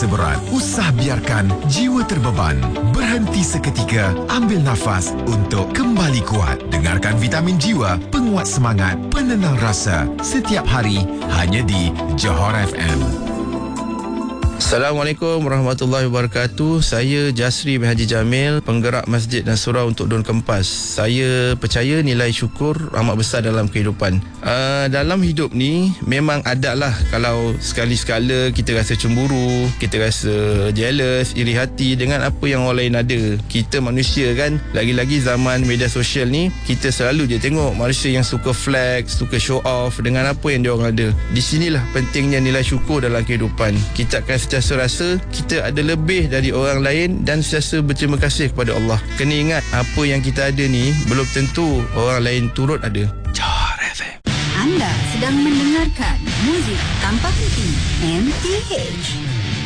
rasa berat, usah biarkan jiwa terbeban. Berhenti seketika, ambil nafas untuk kembali kuat. Dengarkan Vitamin Jiwa, penguat semangat, penenang rasa. Setiap hari, hanya di Johor FM. Assalamualaikum warahmatullahi wabarakatuh. Saya Jasri bin Haji Jamil, penggerak Masjid dan Surau untuk Daun Kempas. Saya percaya nilai syukur amat besar dalam kehidupan. Dalam hidup ni memang ada lah kalau sekali-sekala kita rasa cemburu, kita rasa jealous, iri hati dengan apa yang orang lain ada. Kita manusia kan, lagi-lagi zaman media sosial ni, kita selalu je tengok manusia yang suka flex, suka show off dengan apa yang dia orang ada. Di sinilah pentingnya nilai syukur dalam kehidupan. Kita akan rasa kita ada lebih dari orang lain dan sentiasa berterima kasih kepada Allah. Kena ingat, apa yang kita ada ni belum tentu orang lain turut ada. Johor FM. Anda sedang mendengarkan muzik tanpa henti MTH.